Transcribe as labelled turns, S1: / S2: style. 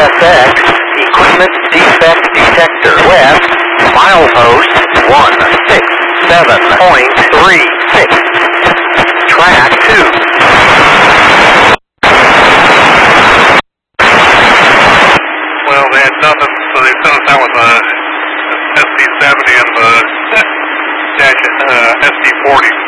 S1: CSX, equipment defect detector west, milepost 167.36, track 2.
S2: Well, they had nothing, so they sent us out with a SD70 and the SD40.